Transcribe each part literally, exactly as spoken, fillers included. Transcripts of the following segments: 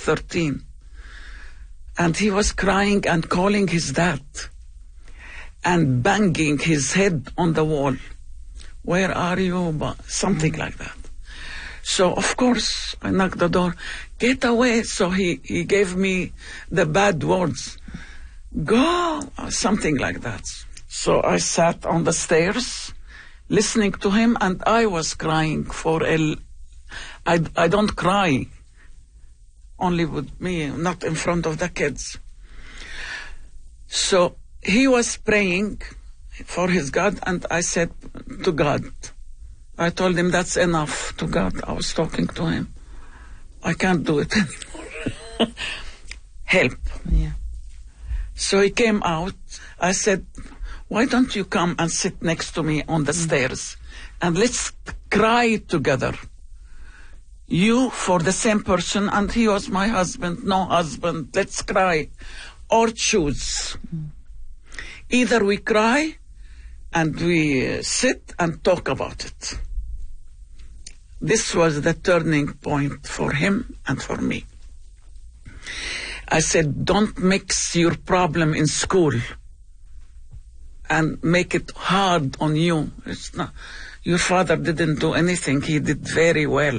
thirteen. And he was crying and calling his dad and banging his head on the wall. Where are you? Something like that. So, of course, I knocked the door. Get away. So he, he gave me the bad words. Go. Something like that. So I sat on the stairs listening to him, and I was crying for a... I, I don't cry only with me, not in front of the kids. So he was praying for his God, and I said to God, I told him that's enough to God. I was talking to him. I can't do it anymore. Help. Yeah. So he came out. I said, why don't you come and sit next to me on the mm. stairs and let's cry together. You for the same person, and he was my husband, no husband, let's cry. Or choose. Mm. Either we cry and we uh, sit and talk about it. This was the turning point for him and for me. I said, don't mix your problem in school and make it hard on you. It's not, your father didn't do anything. He did very well.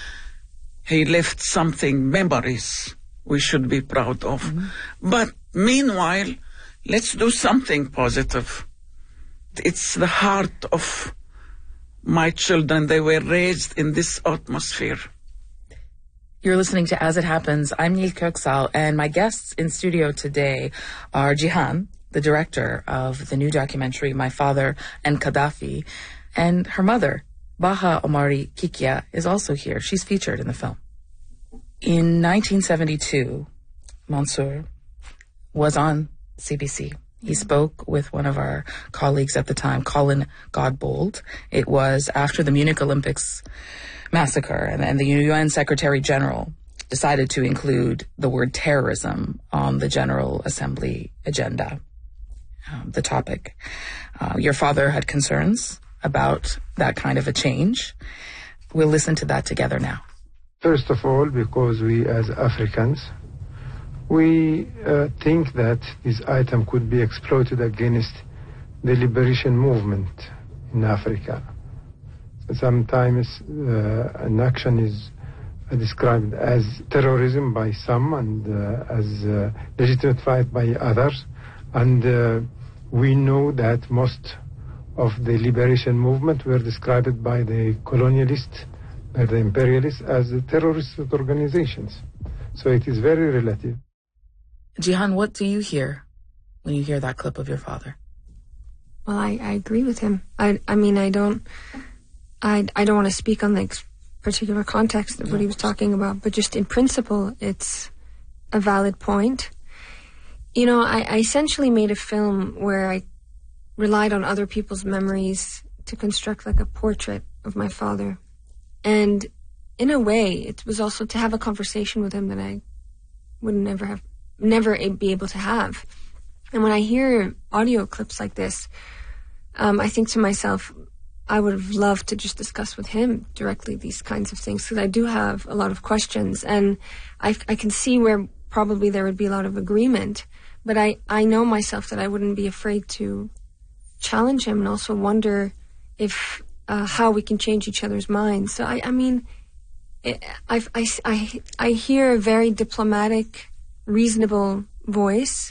He left something, memories we should be proud of. Mm-hmm. But meanwhile, let's do something positive. It's the heart of my children. They were raised in this atmosphere. You're listening to As It Happens. I'm Nil Köksal, and my guests in studio today are Jihan, the director of the new documentary, My Father and Gaddafi, and her mother, Baha Omari Kikia, is also here. She's featured in the film. In nineteen seventy-two, Mansour was on C B C. He spoke with one of our colleagues at the time, Colin Godbold. It was after the Munich Olympics massacre, and, and the U N Secretary General decided to include the word terrorism on the General Assembly agenda, um, the topic. Uh, your father had concerns about that kind of a change. We'll listen to that together now. First of all, because we as Africans, we uh, think that this item could be exploited against the liberation movement in Africa. Sometimes uh, an action is uh, described as terrorism by some and uh, as uh, legitimate fight by others. And uh, we know that most of the liberation movement were described by the colonialists, by the imperialists, as terrorist organizations. So it is very relative. Jihan, what do you hear when you hear that clip of your father? Well, I, I agree with him. I, I mean, I don't... I, I don't want to speak on the ex- particular context of what he was talking about, but just in principle, it's a valid point. You know, I, I essentially made a film where I relied on other people's memories to construct like a portrait of my father. And in a way, it was also to have a conversation with him that I would never have, never be able to have. And when I hear audio clips like this, um, I think to myself, I would have loved to just discuss with him directly these kinds of things, because I do have a lot of questions, and I, I can see where probably there would be a lot of agreement, but I, I know myself that I wouldn't be afraid to challenge him and also wonder if uh, how we can change each other's minds. So I, I mean, it, I, I, I, I hear a very diplomatic, reasonable voice,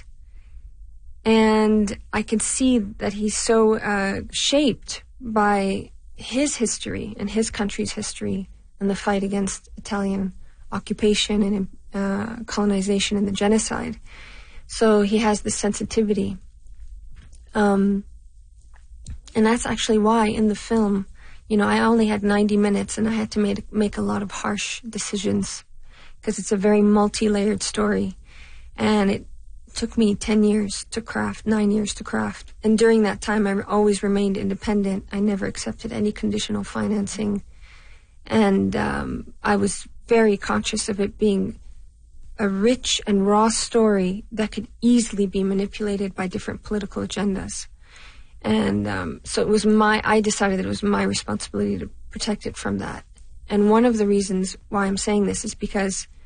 and I can see that he's so uh, shaped by his history and his country's history and the fight against Italian occupation and uh, colonization and the genocide. So he has this sensitivity. Um, and that's actually why in the film, you know, I only had ninety minutes and I had to make, make a lot of harsh decisions because it's a very multi-layered story. And it took me ten years to craft, nine years to craft. And during that time, I always remained independent. I never accepted any conditional financing. And um, I was very conscious of it being a rich and raw story that could easily be manipulated by different political agendas. And um, so it was my, I decided that it was my responsibility to protect it from that. And one of the reasons why I'm saying this is because